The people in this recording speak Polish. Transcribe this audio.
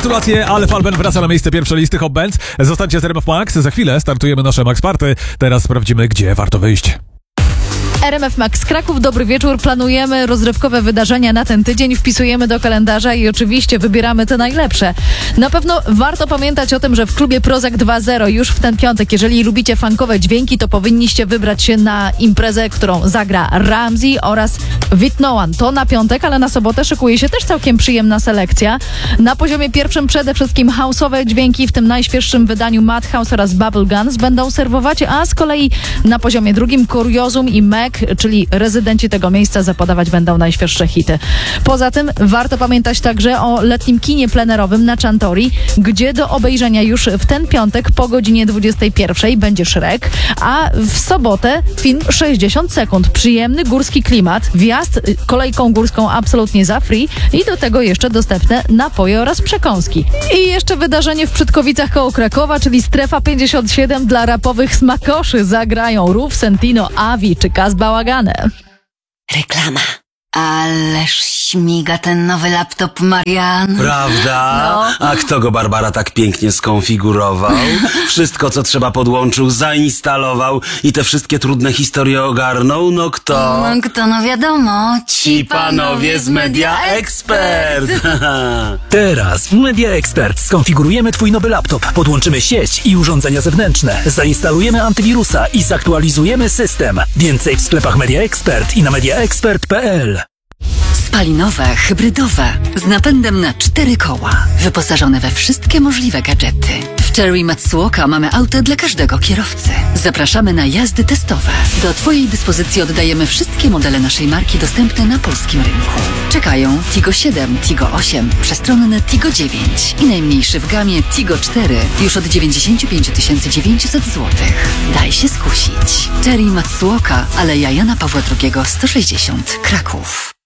Gratulacje, ale Falben wraca na miejsce pierwsze listy Hot Bands. Zostańcie z RMF Max, za chwilę startujemy nasze Max Party. Teraz sprawdzimy, gdzie warto wyjść. RMF Max Kraków, dobry wieczór. Planujemy rozrywkowe wydarzenia na ten tydzień, wpisujemy do kalendarza i oczywiście wybieramy te najlepsze. Na pewno warto pamiętać o tym, że w klubie Prozac 2.0 już w ten piątek, jeżeli lubicie funkowe dźwięki, to powinniście wybrać się na imprezę, którą zagra Ramsey oraz With No One. To na piątek, ale na sobotę szykuje się też całkiem przyjemna selekcja. Na poziomie pierwszym przede wszystkim house'owe dźwięki, w tym najświeższym wydaniu Madhouse oraz Bubble Guns będą serwować, a z kolei na poziomie drugim Kuriozum i Meg, czyli rezydenci tego miejsca, zapodawać będą najświeższe hity. Poza tym warto pamiętać także o letnim kinie plenerowym na Chantori, gdzie do obejrzenia już w ten piątek po godzinie 21 będzie Shrek, a w sobotę film 60 sekund. Przyjemny górski klimat, wjazd kolejką górską absolutnie za free i do tego jeszcze dostępne napoje oraz przekąski. I jeszcze wydarzenie w Przytkowicach koło Krakowa, czyli Strefa 57 dla rapowych smakoszy. Zagrają Ruf, Sentino, Avi czy Kaz Bałagane. Reklama. Ależ śmiga ten nowy laptop, Marian. Prawda? No. A kto go, Barbara, tak pięknie skonfigurował? Wszystko, co trzeba, podłączył, zainstalował i te wszystkie trudne historie ogarnął? No kto? Kto, no wiadomo. Ci panowie z Media Expert. Teraz w Media Expert skonfigurujemy Twój nowy laptop, podłączymy sieć i urządzenia zewnętrzne, zainstalujemy antywirusa i zaktualizujemy system. Więcej w sklepach Media Expert i na mediaexpert.pl. Spalinowe, hybrydowe, z napędem na 4 koła, wyposażone we wszystkie możliwe gadżety. W Cherry Matsuoka mamy auto dla każdego kierowcy. Zapraszamy na jazdy testowe. Do Twojej dyspozycji oddajemy wszystkie modele naszej marki dostępne na polskim rynku. Czekają Tigo 7, Tigo 8, przestronny Tigo 9 i najmniejszy w gamie Tigo 4 już od 95 900 zł. Daj się skusić. Cherry Matsuoka, Aleja Jana Pawła II 160, Kraków.